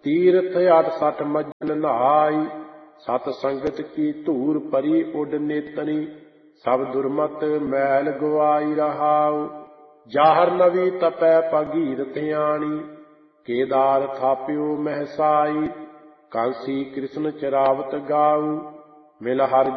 ਤੀਰਥ 68 ਮਜਲ ਨਹਾਈ, ਸਤ ਸੰਗਤ ਕੀ ਧੂਰ ਪਰੀ ਉੱਡ ਨੇਤਨੀ, ਸਭ ਦੁਰਮਤ ਮੈਲ ਗਵਾਈ ਰਹਾਉ। ਜਾਹਰ ਨਵੀ ਤਪੈ ਭਗੀਰਥ ਆਣੀ, ਕੇਦਾਰ ਥਾਪਿਓ ਮਹਿਸਾਈ, ਕਾਂਸੀ ਕ੍ਰਿਸ਼ਨ ਚਰਾਵਤ ਗਾਉ। ਮਿਲ ਹਰ